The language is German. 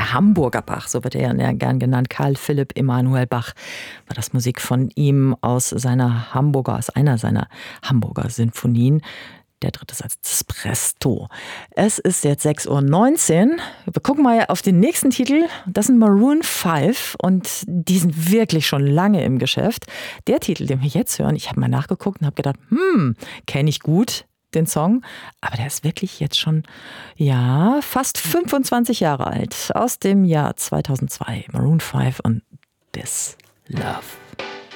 der Hamburger Bach, so wird er ja gern genannt. Karl Philipp Emanuel Bach war das Musik von ihm aus einer seiner Hamburger Sinfonien. Der dritte Satz des Presto. Es ist jetzt 6:19 Uhr. Wir gucken mal auf den nächsten Titel. Das sind Maroon 5 und die sind wirklich schon lange im Geschäft. Der Titel, den wir jetzt hören, ich habe mal nachgeguckt und habe gedacht, kenne ich gut den Song, aber der ist wirklich jetzt schon, fast 25 Jahre alt. Aus dem Jahr 2002. Maroon 5 und This Love.